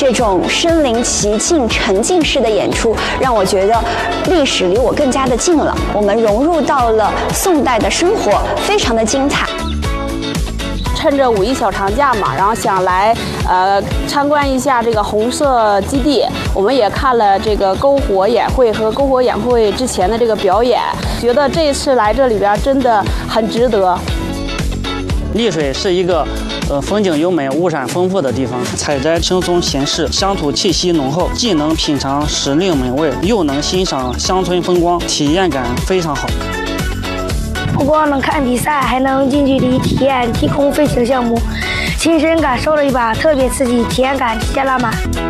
这种身临其境、沉浸式的演出，让我觉得历史离我更加的近了。我们融入到了宋代的生活，非常的精彩。 趁着五一小长假嘛，然后想来参观一下这个红色基地。我们也看了这个篝火演会和篝火演会之前的这个表演，觉得这一次来这里边真的很值得。 丽水是一个风景优美、物产丰富的地方，采摘轻松闲适，乡土气息浓厚，既能品尝时令美味，又能欣赏乡村风光，体验感非常好。 不光能看比赛，还能近距离体验低空飞行项目，亲身感受了一把特别刺激、体验感极限拉满。